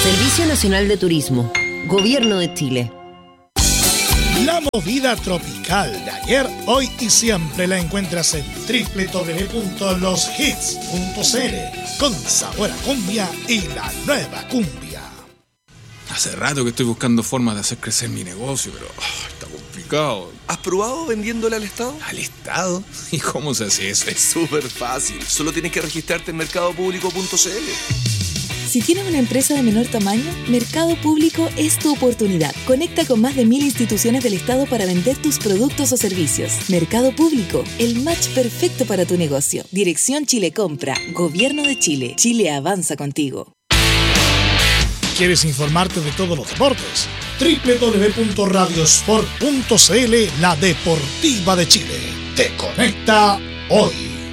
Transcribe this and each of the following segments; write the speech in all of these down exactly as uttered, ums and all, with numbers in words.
Servicio Nacional de Turismo, Gobierno de Chile. La movida tropical de ayer, hoy y siempre la encuentras en doble u doble u doble u punto los hits punto c l, con sabor a cumbia y la nueva cumbia. Hace rato que estoy buscando formas de hacer crecer mi negocio, pero oh, está complicado. ¿Has probado vendiéndole al Estado? ¿Al Estado? ¿Y cómo se hace eso? Es súper fácil. Solo tienes que registrarte en mercado público punto c l. Si tienes una empresa de menor tamaño, Mercado Público es tu oportunidad. Conecta con más de mil instituciones del Estado para vender tus productos o servicios. Mercado Público, el match perfecto para tu negocio. Dirección Chile Compra, Gobierno de Chile. Chile avanza contigo. ¿Quieres informarte de todos los deportes? doble u doble u doble u punto radiosport punto c l, la deportiva de Chile. Te conecta hoy.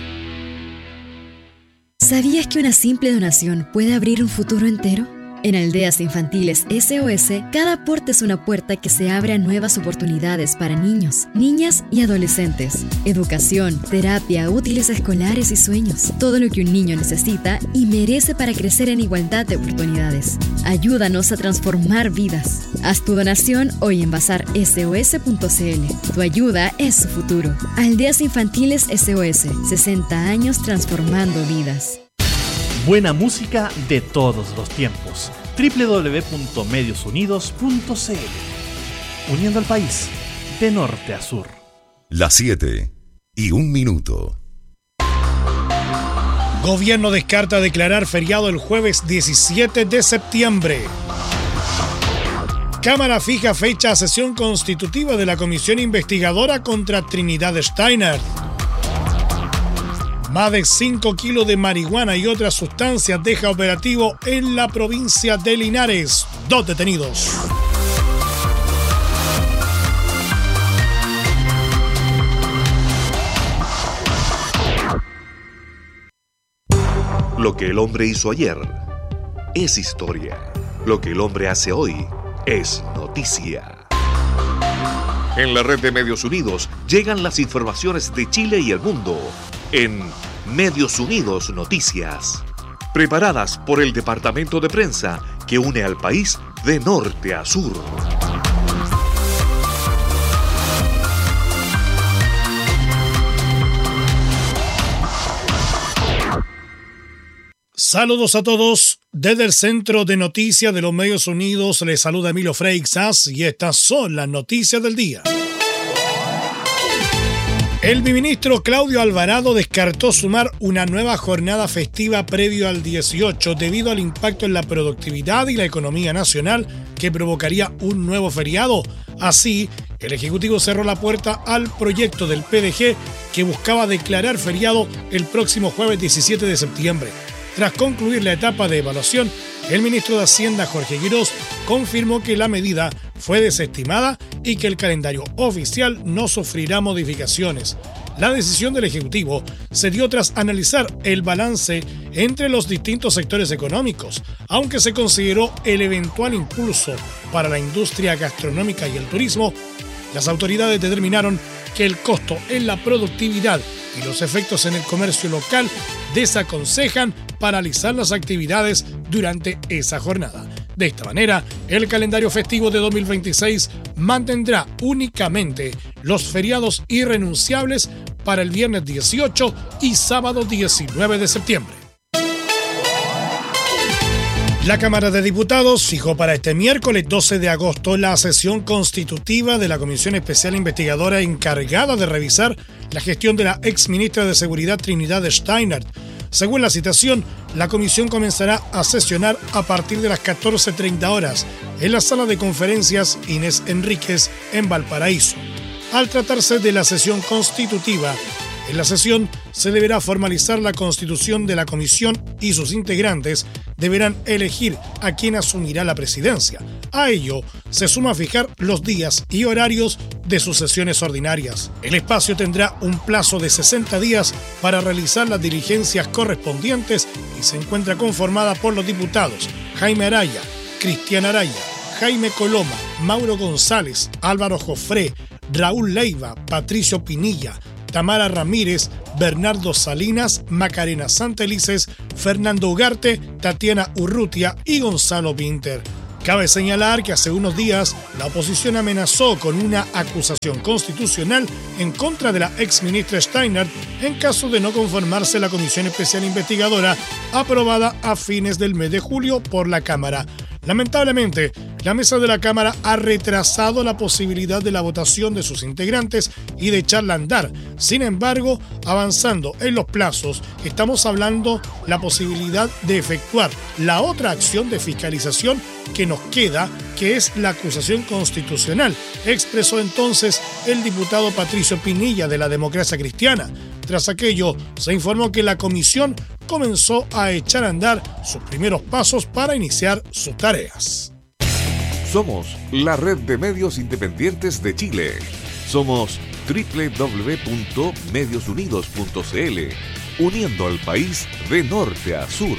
¿Sabías que una simple donación puede abrir un futuro entero? En Aldeas Infantiles S O S, cada aporte es una puerta que se abre a nuevas oportunidades para niños, niñas y adolescentes. Educación, terapia, útiles escolares y sueños. Todo lo que un niño necesita y merece para crecer en igualdad de oportunidades. Ayúdanos a transformar vidas. Haz tu donación hoy en bazar S O S punto c l. Tu ayuda es su futuro. Aldeas Infantiles S O S, sesenta años transformando vidas. Buena música de todos los tiempos. doble u doble u doble u punto medios unidos punto c l. Uniendo al país de norte a sur. Las siete y un minuto. Gobierno descarta declarar feriado el jueves diecisiete de septiembre. Cámara fija fecha a sesión constitutiva de la comisión investigadora contra Trinidad Steiner. Más de cinco kilos de marihuana y otras sustancias deja operativo en la provincia de Linares. Dos detenidos. Lo que el hombre hizo ayer es historia. Lo que el hombre hace hoy es noticia. En la red de Medios Unidos llegan las informaciones de Chile y el mundo en Medios Unidos Noticias, preparadas por el departamento de prensa que une al país de norte a sur. Saludos a todos. Desde el Centro de Noticias de los Medios Unidos les saluda Emilio Freixas y estas son las noticias del día. El ministro Claudio Alvarado descartó sumar una nueva jornada festiva previo al dieciocho debido al impacto en la productividad y la economía nacional que provocaría un nuevo feriado. Así, el Ejecutivo cerró la puerta al proyecto del P D G que buscaba declarar feriado el próximo jueves diecisiete de septiembre. Tras concluir la etapa de evaluación, el ministro de Hacienda, Jorge Quirós, confirmó que la medida fue desestimada y que el calendario oficial no sufrirá modificaciones. La decisión del Ejecutivo se dio tras analizar el balance entre los distintos sectores económicos, aunque se consideró el eventual impulso para la industria gastronómica y el turismo. Las autoridades determinaron que el costo en la productividad y los efectos en el comercio local desaconsejan paralizar las actividades durante esa jornada. De esta manera, el calendario festivo de dos mil veintiséis mantendrá únicamente los feriados irrenunciables para el viernes dieciocho y sábado diecinueve de septiembre. La Cámara de Diputados fijó para este miércoles doce de agosto la sesión constitutiva de la Comisión Especial Investigadora encargada de revisar la gestión de la exministra de Seguridad Trinidad Steiner. Según la citación, la comisión comenzará a sesionar a partir de las catorce treinta horas en la sala de conferencias Inés Enríquez en Valparaíso. Al tratarse de la sesión constitutiva, en la sesión se deberá formalizar la constitución de la comisión y sus integrantes deberán elegir a quien asumirá la presidencia. A ello se suma fijar los días y horarios de sus sesiones ordinarias. El espacio tendrá un plazo de sesenta días para realizar las diligencias correspondientes y se encuentra conformada por los diputados Jaime Araya, Cristian Araya, Jaime Coloma, Mauro González, Álvaro Jofré, Raúl Leiva, Patricio Pinilla, Tamara Ramírez, Bernardo Salinas, Macarena Santelices, Fernando Ugarte, Tatiana Urrutia y Gonzalo Pinter. Cabe señalar que hace unos días la oposición amenazó con una acusación constitucional en contra de la exministra Steiner en caso de no conformarse la comisión especial investigadora aprobada a fines del mes de julio por la Cámara. Lamentablemente, la mesa de la Cámara ha retrasado la posibilidad de la votación de sus integrantes y de echarla a andar. Sin embargo, avanzando en los plazos, estamos hablando la posibilidad de efectuar la otra acción de fiscalización que nos queda, que es la acusación constitucional, expresó entonces el diputado Patricio Pinilla de la Democracia Cristiana. Tras aquello, se informó que la comisión comenzó a echar a andar sus primeros pasos para iniciar sus tareas. Somos la red de medios independientes de Chile. Somos doble u doble u doble u punto medios unidos punto c l, uniendo al país de norte a sur.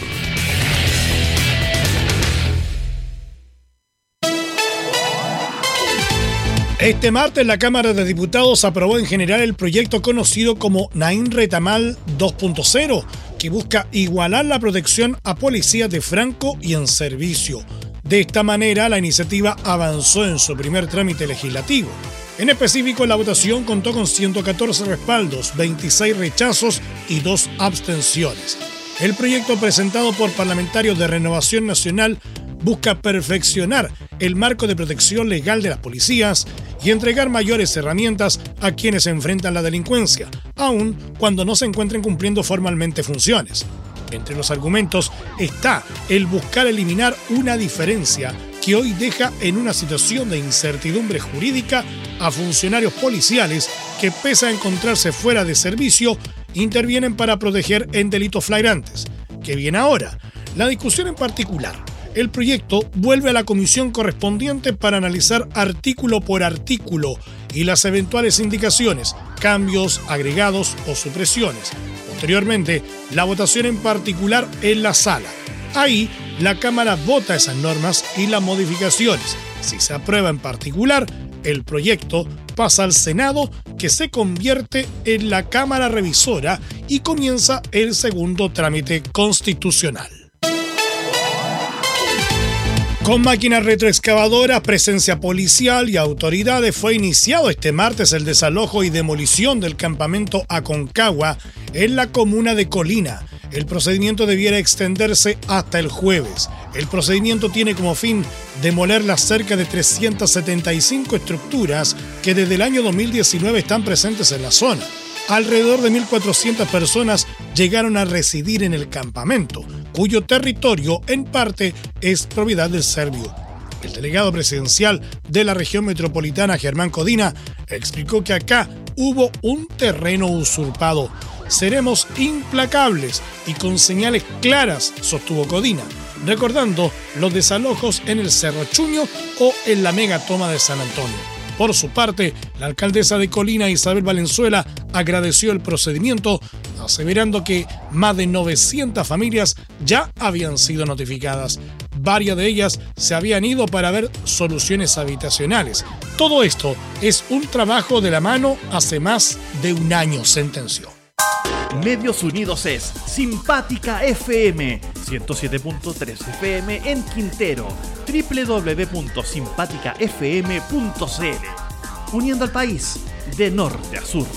Este martes la Cámara de Diputados aprobó en general el proyecto conocido como Nain Retamal dos punto cero, que busca igualar la protección a policías de franco y en servicio. De esta manera, la iniciativa avanzó en su primer trámite legislativo. En específico, la votación contó con ciento catorce respaldos, veintiséis rechazos y dos abstenciones. El proyecto presentado por parlamentarios de Renovación Nacional busca perfeccionar el marco de protección legal de las policías y entregar mayores herramientas a quienes enfrentan la delincuencia, aun cuando no se encuentren cumpliendo formalmente funciones. Entre los argumentos está el buscar eliminar una diferencia que hoy deja en una situación de incertidumbre jurídica a funcionarios policiales que, pese a encontrarse fuera de servicio, intervienen para proteger en delitos flagrantes. ¿Qué viene ahora? La discusión en particular. El proyecto vuelve a la comisión correspondiente para analizar artículo por artículo y las eventuales indicaciones, cambios, agregados o supresiones. Posteriormente, la votación en particular en la sala. Ahí, la Cámara vota esas normas y las modificaciones. Si se aprueba en particular, el proyecto pasa al Senado, que se convierte en la Cámara Revisora y comienza el segundo trámite constitucional. Con máquinas retroexcavadoras, presencia policial y autoridades fue iniciado este martes el desalojo y demolición del campamento Aconcagua en la comuna de Colina. El procedimiento debiera extenderse hasta el jueves. El procedimiento tiene como fin demoler las cerca de trescientas setenta y cinco estructuras que desde el año dos mil diecinueve están presentes en la zona. Alrededor de mil cuatrocientas personas llegaron a residir en el campamento, cuyo territorio en parte es propiedad del serbio. El delegado presidencial de la región metropolitana, Germán Codina, explicó que acá hubo un terreno usurpado. Seremos implacables y con señales claras, sostuvo Codina, recordando los desalojos en el Cerro Chuño o en la megatoma de San Antonio. Por su parte, la alcaldesa de Colina, Isabel Valenzuela, agradeció el procedimiento, aseverando que más de novecientas familias ya habían sido notificadas. Varias de ellas se habían ido para ver soluciones habitacionales. Todo esto es un trabajo de la mano hace más de un año, sentenció. Medios Unidos es Simpática F M, ciento siete punto tres F M en Quintero, doble u doble u doble u punto simpática f m punto c l, uniendo al país de norte a sur.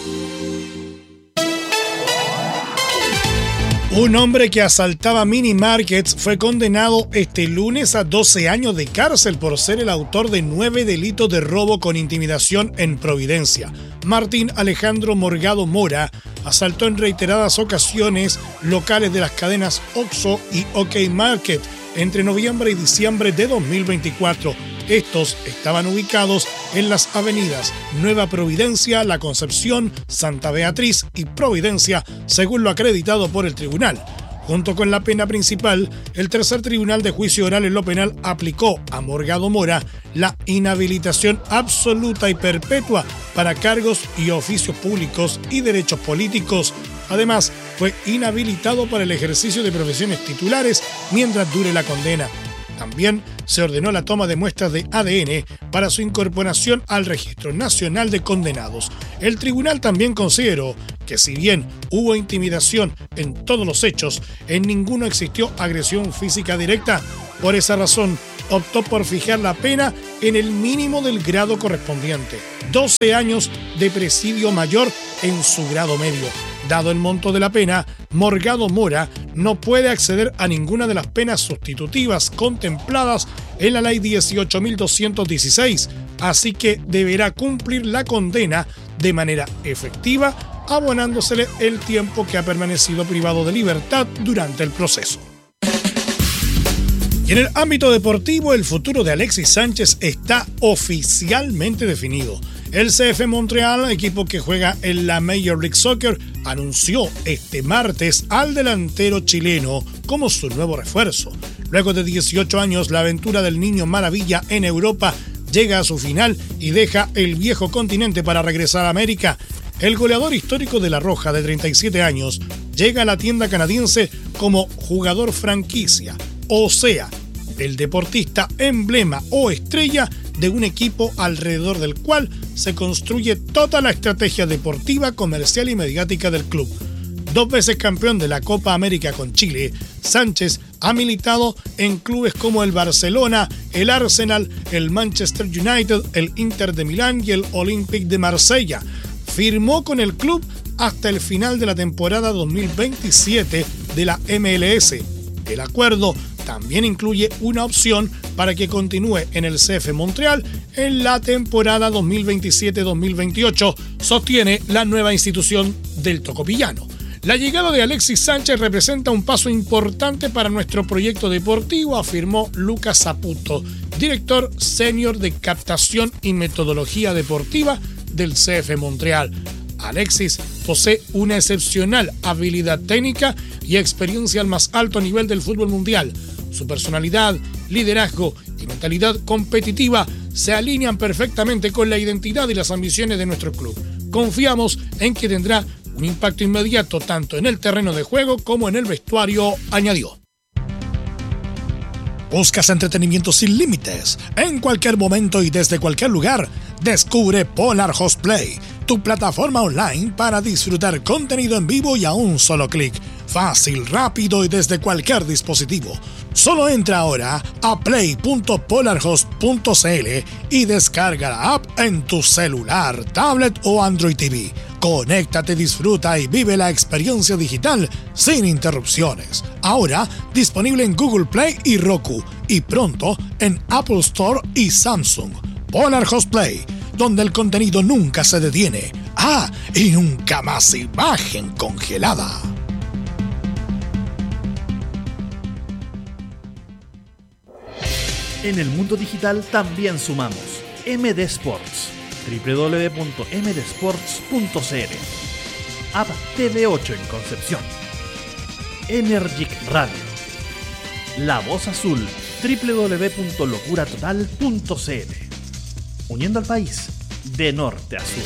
Un hombre que asaltaba mini markets fue condenado este lunes a doce años de cárcel por ser el autor de nueve delitos de robo con intimidación en Providencia. Martín Alejandro Morgado Mora asaltó en reiteradas ocasiones locales de las cadenas Oxxo y OK Market entre noviembre y diciembre de dos mil veinticuatro. Estos estaban ubicados en las avenidas Nueva Providencia, La Concepción, Santa Beatriz y Providencia, según lo acreditado por el tribunal. Junto con la pena principal, el tercer tribunal de juicio oral en lo penal aplicó a Morgado Mora la inhabilitación absoluta y perpetua para cargos y oficios públicos y derechos políticos. Además, fue inhabilitado para el ejercicio de profesiones titulares mientras dure la condena. También se ordenó la toma de muestras de A D N para su incorporación al Registro Nacional de Condenados. El tribunal también consideró que si bien hubo intimidación en todos los hechos, en ninguno existió agresión física directa. Por esa razón, optó por fijar la pena en el mínimo del grado correspondiente, doce años de presidio mayor en su grado medio. Dado el monto de la pena, Morgado Mora no puede acceder a ninguna de las penas sustitutivas contempladas en la Ley dieciocho mil doscientos dieciséis, así que deberá cumplir la condena de manera efectiva, abonándosele el tiempo que ha permanecido privado de libertad durante el proceso. Y en el ámbito deportivo, el futuro de Alexis Sánchez está oficialmente definido. El C F Montreal, equipo que juega en la Major League Soccer, anunció este martes al delantero chileno como su nuevo refuerzo. Luego de dieciocho años, la aventura del niño maravilla en Europa llega a su final y deja el viejo continente para regresar a América. El goleador histórico de La Roja, de treinta y siete años, llega a la tienda canadiense como jugador franquicia, o sea, el deportista emblema o estrella de un equipo alrededor del cual se construye toda la estrategia deportiva, comercial y mediática del club. Dos veces campeón de la Copa América con Chile, Sánchez ha militado en clubes como el Barcelona, el Arsenal, el Manchester United, el Inter de Milán y el Olympique de Marsella. Firmó con el club hasta el final de la temporada dos mil veintisiete de la M L S. El acuerdo también incluye una opción para que continúe en el C F Montreal en la temporada dos mil veintisiete dos mil veintiocho, sostiene la nueva institución del tocopillano. La llegada de Alexis Sánchez representa un paso importante para nuestro proyecto deportivo, afirmó Lucas Saputo, director senior de captación y metodología deportiva del C F Montreal. Alexis posee una excepcional habilidad técnica y experiencia al más alto nivel del fútbol mundial. Su personalidad, liderazgo y mentalidad competitiva se alinean perfectamente con la identidad y las ambiciones de nuestro club. Confiamos en que tendrá un impacto inmediato tanto en el terreno de juego como en el vestuario, añadió. ¿Buscas entretenimiento sin límites? En cualquier momento y desde cualquier lugar, descubre Polar Host Play, tu plataforma online para disfrutar contenido en vivo y a un solo clic. Fácil, rápido y desde cualquier dispositivo. Solo entra ahora a play punto polarhost punto c l y descarga la app en tu celular, tablet o Android T V. Conéctate, disfruta y vive la experiencia digital sin interrupciones. Ahora disponible en Google Play y Roku y pronto en Apple Store y Samsung. Polar Host Play, donde el contenido nunca se detiene. Ah, y nunca más imagen congelada. En el mundo digital también sumamos M D Sports, doble u doble u doble u punto m d sports punto c l, App T V ocho en Concepción, Energic Radio, La Voz Azul, doble u doble u doble u punto locura total punto c l, uniendo al país de norte a sur.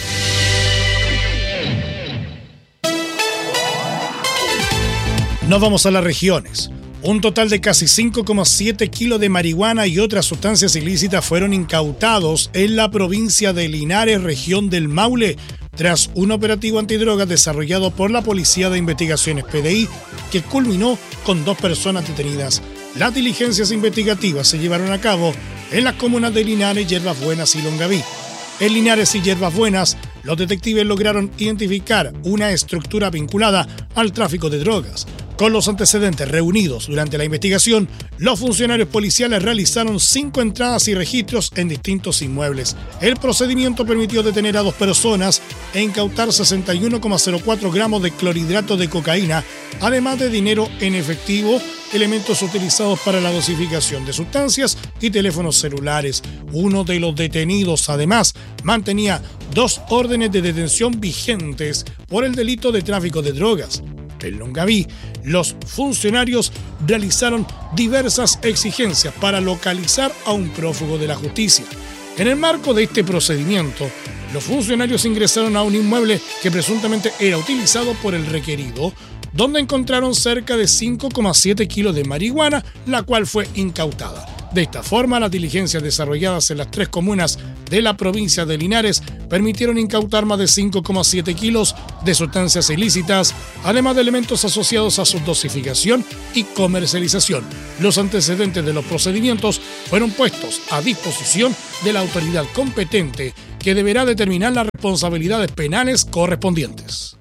Nos vamos a las regiones. Un total de casi cinco coma siete kilos de marihuana y otras sustancias ilícitas fueron incautados en la provincia de Linares, región del Maule, tras un operativo antidrogas desarrollado por la Policía de Investigaciones P D I, que culminó con dos personas detenidas. Las diligencias investigativas se llevaron a cabo en las comunas de Linares, Yerbas Buenas y Longaví. En Linares y Yerbas Buenas, los detectives lograron identificar una estructura vinculada al tráfico de drogas. Con los antecedentes reunidos durante la investigación, los funcionarios policiales realizaron cinco entradas y registros en distintos inmuebles. El procedimiento permitió detener a dos personas e incautar sesenta y uno coma cero cuatro gramos de clorhidrato de cocaína, además de dinero en efectivo, elementos utilizados para la dosificación de sustancias y teléfonos celulares. Uno de los detenidos, además, mantenía dos órdenes de detención vigentes por el delito de tráfico de drogas. En Longaví, los funcionarios realizaron diversas exigencias para localizar a un prófugo de la justicia. En el marco de este procedimiento, los funcionarios ingresaron a un inmueble que presuntamente era utilizado por el requerido, donde encontraron cerca de cinco coma siete kilos de marihuana, la cual fue incautada. De esta forma, las diligencias desarrolladas en las tres comunas de la provincia de Linares permitieron incautar más de cinco coma siete kilos de sustancias ilícitas, además de elementos asociados a su dosificación y comercialización. Los antecedentes de los procedimientos fueron puestos a disposición de la autoridad competente, que deberá determinar las responsabilidades penales correspondientes.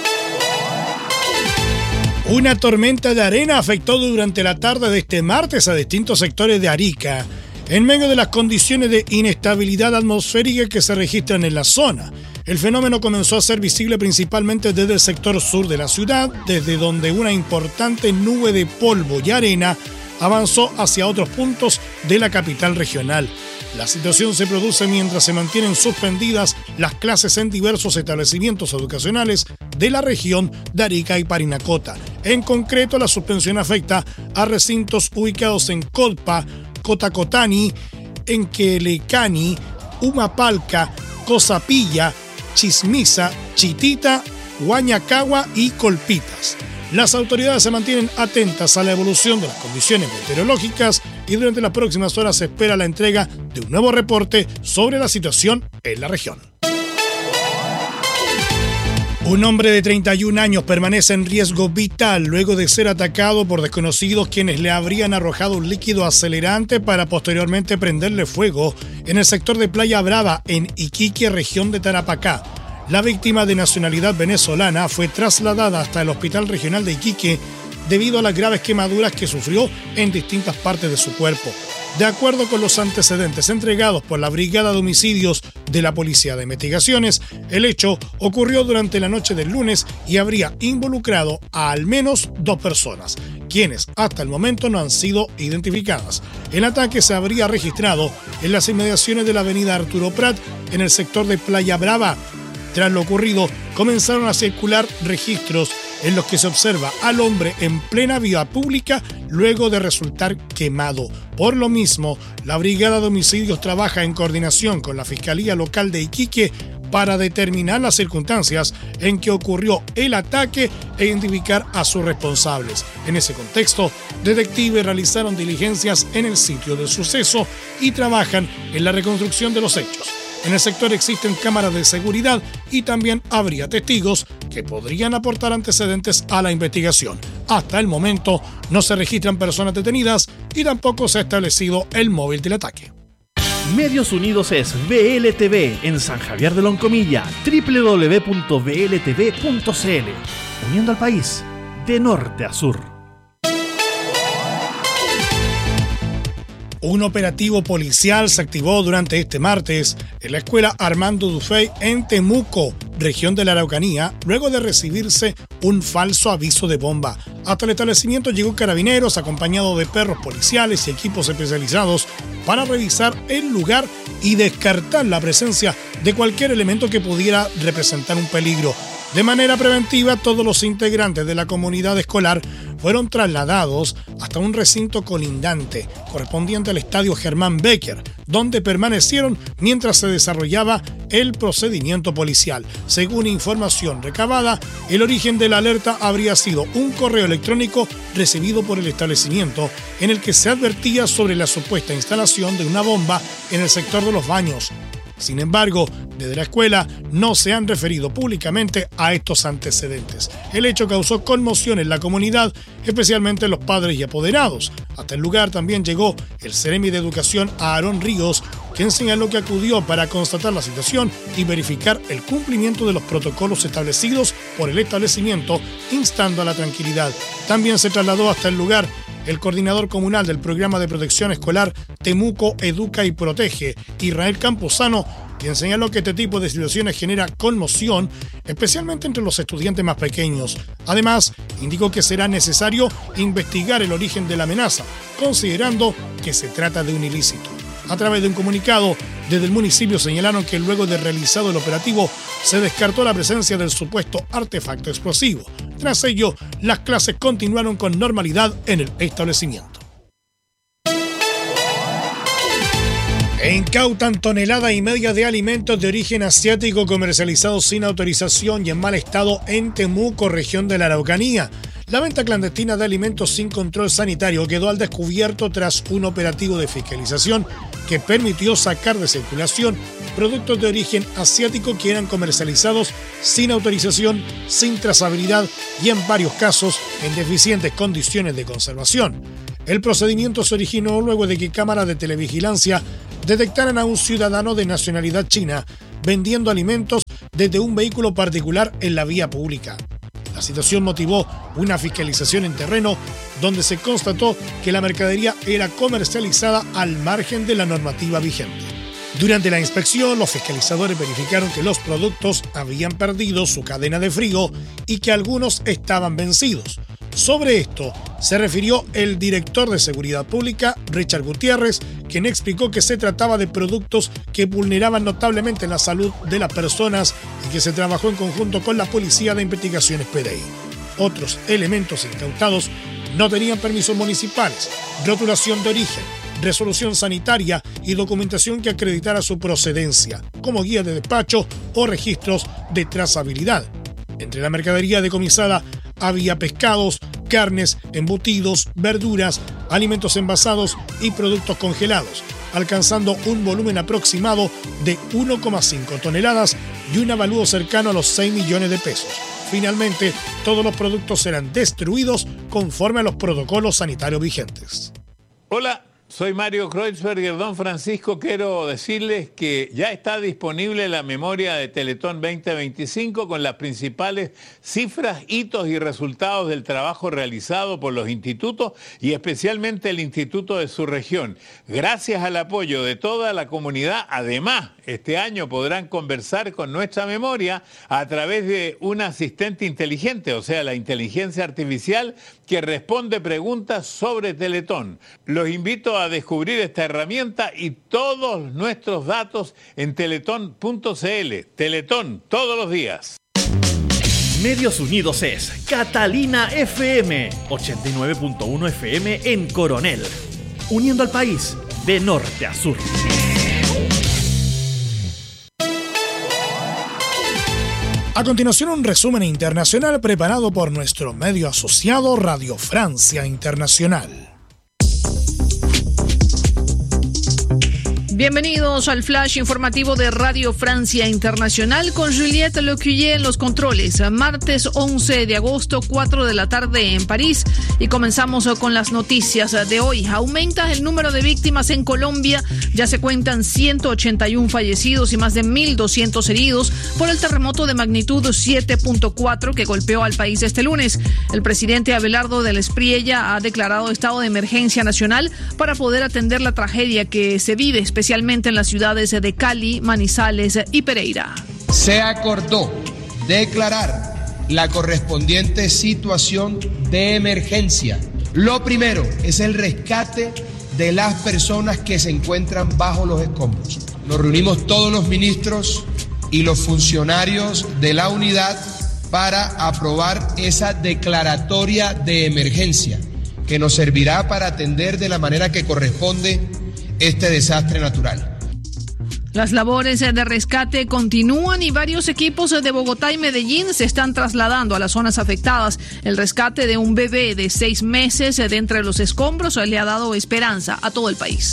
Una tormenta de arena afectó durante la tarde de este martes a distintos sectores de Arica, en medio de las condiciones de inestabilidad atmosférica que se registran en la zona. El fenómeno comenzó a ser visible principalmente desde el sector sur de la ciudad, desde donde una importante nube de polvo y arena avanzó hacia otros puntos de la capital regional. La situación se produce mientras se mantienen suspendidas las clases en diversos establecimientos educacionales de la región de Arica y Parinacota. En concreto, la suspensión afecta a recintos ubicados en Colpa, Cotacotani, Enquelecani, Humapalca, Cosapilla, Chismiza, Chitita, Huañacagua y Colpitas. Las autoridades se mantienen atentas a la evolución de las condiciones meteorológicas y durante las próximas horas se espera la entrega de un nuevo reporte sobre la situación en la región. Un hombre de treinta y un años permanece en riesgo vital luego de ser atacado por desconocidos quienes le habrían arrojado un líquido acelerante para posteriormente prenderle fuego en el sector de Playa Brava, en Iquique, región de Tarapacá. La víctima, de nacionalidad venezolana, fue trasladada hasta el Hospital Regional de Iquique debido a las graves quemaduras que sufrió en distintas partes de su cuerpo. De acuerdo con los antecedentes entregados por la Brigada de Homicidios de la Policía de Investigaciones, el hecho ocurrió durante la noche del lunes y habría involucrado a al menos dos personas, quienes hasta el momento no han sido identificadas. El ataque se habría registrado en las inmediaciones de la avenida Arturo Prat, en el sector de Playa Brava. Tras lo ocurrido, comenzaron a circular registros en los que se observa al hombre en plena vía pública luego de resultar quemado. Por lo mismo, la Brigada de Homicidios trabaja en coordinación con la Fiscalía Local de Iquique para determinar las circunstancias en que ocurrió el ataque e identificar a sus responsables. En ese contexto, detectives realizaron diligencias en el sitio del suceso y trabajan en la reconstrucción de los hechos. En el sector existen cámaras de seguridad y también habría testigos que podrían aportar antecedentes a la investigación. Hasta el momento no se registran personas detenidas y tampoco se ha establecido el móvil del ataque. Medios Unidos es V L T V en San Javier de Loncomilla, doble u doble u doble u punto v l t v punto c l, uniendo al país de norte a sur. Un operativo policial se activó durante este martes en la escuela Armando Dufey en Temuco, región de la Araucanía, luego de recibirse un falso aviso de bomba. Hasta el establecimiento llegó Carabineros acompañado de perros policiales y equipos especializados para revisar el lugar y descartar la presencia de cualquier elemento que pudiera representar un peligro. De manera preventiva, todos los integrantes de la comunidad escolar fueron trasladados hasta un recinto colindante, correspondiente al estadio Germán Becker, donde permanecieron mientras se desarrollaba el procedimiento policial. Según información recabada, el origen de la alerta habría sido un correo electrónico recibido por el establecimiento en el que se advertía sobre la supuesta instalación de una bomba en el sector de los baños. Sin embargo, desde la escuela no se han referido públicamente a estos antecedentes. El hecho causó conmoción en la comunidad, especialmente en los padres y apoderados. Hasta el lugar también llegó el Seremi de Educación Aarón Ríos, quien señaló que acudió para constatar la situación y verificar el cumplimiento de los protocolos establecidos por el establecimiento, instando a la tranquilidad. También se trasladó hasta el lugar el coordinador comunal del programa de protección escolar Temuco Educa y Protege, Israel Camposano, quien señaló que este tipo de situaciones genera conmoción, especialmente entre los estudiantes más pequeños. Además, indicó que será necesario investigar el origen de la amenaza, considerando que se trata de un ilícito. A través de un comunicado, desde el municipio señalaron que luego de realizado el operativo, se descartó la presencia del supuesto artefacto explosivo. Tras ello, las clases continuaron con normalidad en el establecimiento. Incautan tonelada y media de alimentos de origen asiático comercializados sin autorización y en mal estado en Temuco, región de la Araucanía. La venta clandestina de alimentos sin control sanitario quedó al descubierto tras un operativo de fiscalización que permitió sacar de circulación productos de origen asiático que eran comercializados sin autorización, sin trazabilidad y en varios casos en deficientes condiciones de conservación. El procedimiento se originó luego de que cámaras de televigilancia detectaran a un ciudadano de nacionalidad china vendiendo alimentos desde un vehículo particular en la vía pública. La situación motivó una fiscalización en terreno donde se constató que la mercadería era comercializada al margen de la normativa vigente. Durante la inspección, los fiscalizadores verificaron que los productos habían perdido su cadena de frío y que algunos estaban vencidos. Sobre esto se refirió el director de Seguridad Pública, Richard Gutiérrez, quien explicó que se trataba de productos que vulneraban notablemente la salud de las personas y que se trabajó en conjunto con la Policía de Investigaciones P D I. Otros elementos incautados no tenían permisos municipales, rotulación de origen, resolución sanitaria y documentación que acreditara su procedencia, como guía de despacho o registros de trazabilidad. Entre la mercadería decomisada había pescados, carnes, embutidos, verduras, alimentos envasados y productos congelados, alcanzando un volumen aproximado de uno coma cinco toneladas y un avalúo cercano a los seis millones de pesos. Finalmente, todos los productos serán destruidos conforme a los protocolos sanitarios vigentes. Hola, soy Mario Kreuzberger. Don Francisco, quiero decirles que ya está disponible la memoria de Teletón veinte veinticinco con las principales cifras, hitos y resultados del trabajo realizado por los institutos y especialmente el instituto de su región. Gracias al apoyo de toda la comunidad, además, este año podrán conversar con nuestra memoria a través de un asistente inteligente, o sea, la inteligencia artificial que responde preguntas sobre Teletón. Los invito a descubrir esta herramienta y todos nuestros datos en teletón punto c l. Teletón, todos los días. Medios Unidos es Catalina F M, ochenta y nueve punto uno F M en Coronel, uniendo al país de norte a sur. A continuación, un resumen internacional preparado por nuestro medio asociado Radio Francia Internacional. Bienvenidos al flash informativo de Radio Francia Internacional con Juliette Lecuyer en los controles. Martes once de agosto, cuatro de la tarde en París. Y comenzamos con las noticias de hoy. Aumenta el número de víctimas en Colombia. Ya se cuentan ciento ochenta y uno fallecidos y más de mil doscientos heridos por el terremoto de magnitud siete punto cuatro que golpeó al país este lunes. El presidente Abelardo del Espriella ha declarado estado de emergencia nacional para poder atender la tragedia que se vive, especialmente especialmente en las ciudades de Cali, Manizales y Pereira. Se acordó declarar la correspondiente situación de emergencia. Lo primero es el rescate de las personas que se encuentran bajo los escombros. Nos reunimos todos los ministros y los funcionarios de la unidad para aprobar esa declaratoria de emergencia que nos servirá para atender de la manera que corresponde este desastre natural. Las labores de rescate continúan y varios equipos de Bogotá y Medellín se están trasladando a las zonas afectadas. El rescate de un bebé de seis meses de entre los escombros le ha dado esperanza a todo el país.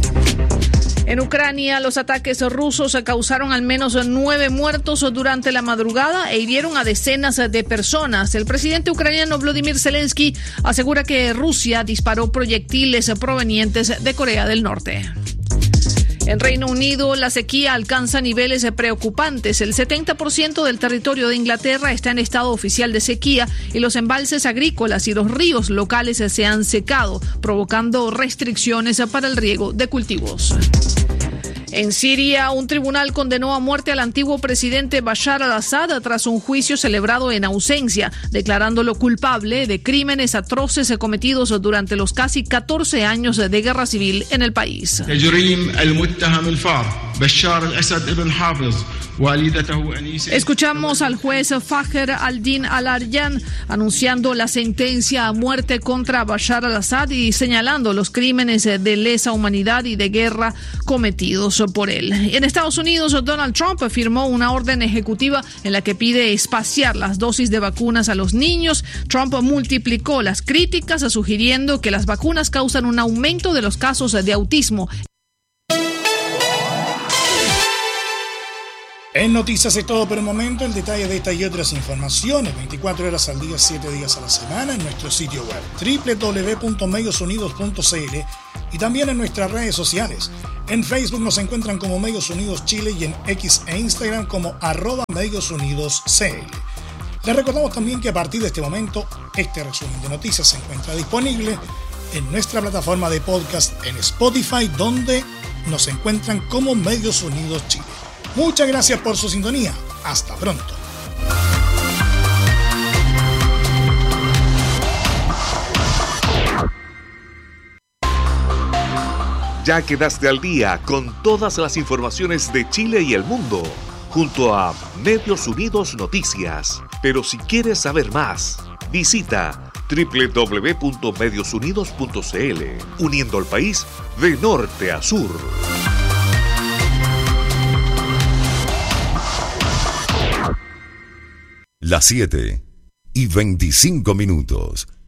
En Ucrania, los ataques rusos causaron al menos nueve muertos durante la madrugada e hirieron a decenas de personas. El presidente ucraniano Volodymyr Zelensky asegura que Rusia disparó proyectiles provenientes de Corea del Norte. En Reino Unido, la sequía alcanza niveles preocupantes. El setenta por ciento del territorio de Inglaterra está en estado oficial de sequía y los embalses agrícolas y los ríos locales se han secado, provocando restricciones para el riego de cultivos. En Siria, un tribunal condenó a muerte al antiguo presidente Bashar al-Assad tras un juicio celebrado en ausencia, declarándolo culpable de crímenes atroces cometidos durante los casi catorce años de guerra civil en el país. Escuchamos al juez Fajer al-Din al-Aryan anunciando la sentencia a muerte contra Bashar al-Assad y señalando los crímenes de lesa humanidad y de guerra cometidos por él. En Estados Unidos, Donald Trump firmó una orden ejecutiva en la que pide espaciar las dosis de vacunas a los niños. Trump multiplicó las críticas, sugiriendo que las vacunas causan un aumento de los casos de autismo. En Noticias es todo por el momento. El detalle de esta y otras informaciones veinticuatro horas al día, siete días a la semana en nuestro sitio web doble u doble u doble u punto medios unidos punto c l y también en nuestras redes sociales. En Facebook nos encuentran como Medios Unidos Chile y en X e Instagram como arroba Medios Unidos C L. Les recordamos también que a partir de este momento este resumen de noticias se encuentra disponible en nuestra plataforma de podcast en Spotify, donde nos encuentran como Medios Unidos Chile. Muchas gracias por su sintonía. Hasta pronto. Ya quedaste al día con todas las informaciones de Chile y el mundo, junto a Medios Unidos Noticias. Pero si quieres saber más, visita doble u doble u doble u punto medios unidos punto c l, uniendo al país de norte a sur. Las siete y veinticinco minutos.